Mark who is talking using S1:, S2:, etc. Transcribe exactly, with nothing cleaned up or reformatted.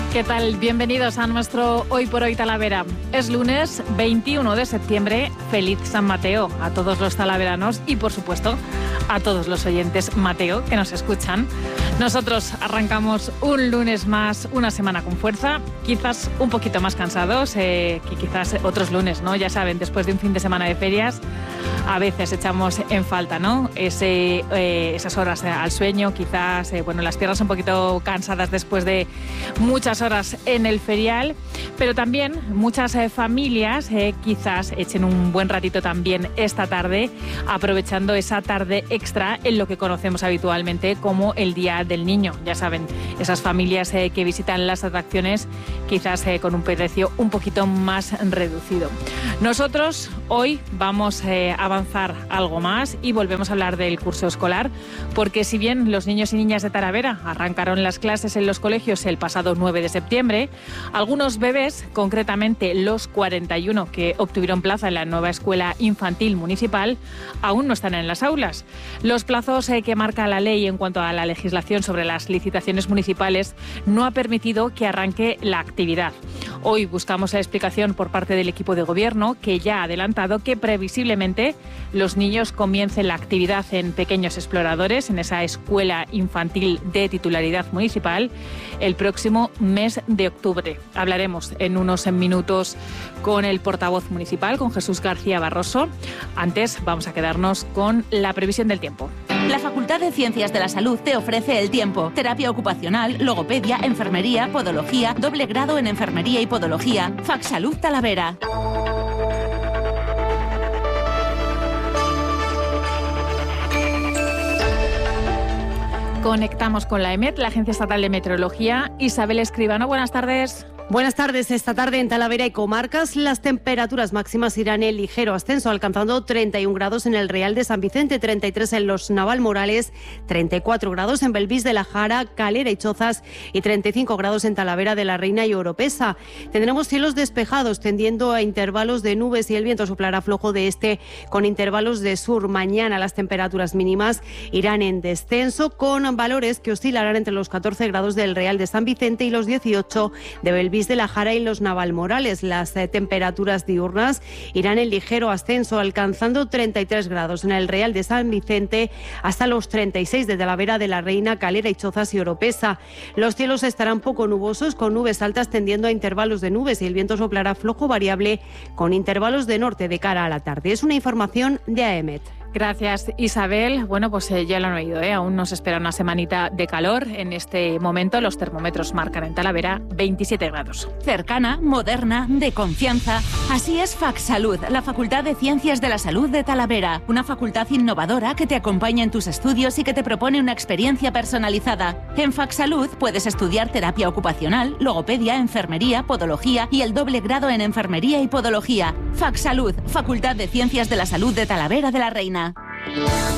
S1: ¿Qué tal? Bienvenidos a nuestro Hoy por Hoy Talavera. Es lunes veintiuno de septiembre. Feliz San Mateo a todos los talaveranos y, por supuesto, a todos los oyentes Mateo que nos escuchan. Nosotros arrancamos un lunes más, una semana con fuerza, quizás un poquito más cansados eh, que quizás otros lunes, ¿no? Ya saben, después de un fin de semana de ferias, a veces echamos en falta, ¿no? Ese, eh, esas horas al sueño, quizás, eh, bueno, las piernas un poquito cansadas después de muchas horas en el ferial, pero también muchas eh, familias eh, quizás echen un buen ratito también esta tarde, aprovechando esa tarde extra en lo que conocemos habitualmente como el Día del Niño. Ya saben, esas familias eh, que visitan las atracciones quizás eh, con un precio un poquito más reducido. Nosotros hoy vamos eh, a avanzar algo más y volvemos a hablar del curso escolar, porque si bien los niños y niñas de Talavera arrancaron las clases en los colegios el pasado nueve de septiembre, algunos bebés, concretamente los cuarenta y uno que obtuvieron plaza en la nueva escuela infantil municipal, aún no están en las aulas. Los plazos eh, que marca la ley en cuanto a la legislación sobre las licitaciones municipales no ha permitido que arranque la actividad. Hoy buscamos la explicación por parte del equipo de gobierno, que ya ha adelantado que previsiblemente los niños comiencen la actividad en Pequeños Exploradores, en esa escuela infantil de titularidad municipal, el próximo mes de octubre. Hablaremos en unos minutos con el portavoz municipal, con Jesús García Barroso. Antes vamos a quedarnos con la previsión del tiempo.
S2: La Facultad de Ciencias de la Salud te ofrece el tiempo. Terapia ocupacional, logopedia, enfermería, podología, doble grado en enfermería y podología. Facsalud Talavera.
S1: Conectamos con la EMET, la Agencia Estatal de Meteorología. Isabel Escribano, buenas tardes.
S3: Buenas tardes. Esta tarde en Talavera y comarcas las temperaturas máximas irán en ligero ascenso, alcanzando treinta y un grados en el Real de San Vicente, treinta y tres en los Navalmorales, treinta y cuatro grados en Belvís de la Jara, Calera y Chozas y treinta y cinco grados en Talavera de la Reina y Oropesa. Tendremos cielos despejados tendiendo a intervalos de nubes y el viento soplará flojo de este con intervalos de sur. Mañana las temperaturas mínimas irán en descenso con valores que oscilarán entre los catorce grados del Real de San Vicente y los dieciocho de Belvís de la Jara y los Navalmorales. Las eh, temperaturas diurnas irán en ligero ascenso, alcanzando treinta y tres grados en el Real de San Vicente hasta los treinta y seis de Talavera de la Reina, Calera y Chozas y Oropesa. Los cielos estarán poco nubosos, con nubes altas tendiendo a intervalos de nubes y el viento soplará flojo variable con intervalos de norte de cara a la tarde. Es una información de A E M E T.
S1: Gracias, Isabel. Bueno, pues eh, ya lo han oído, ¿eh? Aún nos espera una semanita de calor. En este momento los termómetros marcan en Talavera veintisiete grados.
S2: Cercana, moderna, de confianza. Así es Facsalud, la Facultad de Ciencias de la Salud de Talavera. Una facultad innovadora que te acompaña en tus estudios y que te propone una experiencia personalizada. En Facsalud puedes estudiar terapia ocupacional, logopedia, enfermería, podología y el doble grado en enfermería y podología. Facsalud, Facultad de Ciencias de la Salud de Talavera de la Reina.